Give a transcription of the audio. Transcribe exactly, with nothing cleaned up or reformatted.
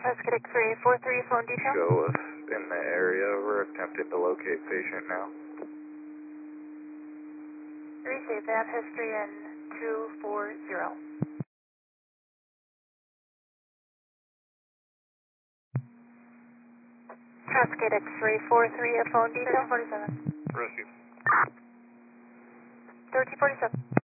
Cascade X-ray four three, phone detail. Show us in the area. We're attempting to locate patient now. Receive that history in two four zero. Cascade X-ray four three, a phone detail. forty-seven. Receive. thirteen forty-seven.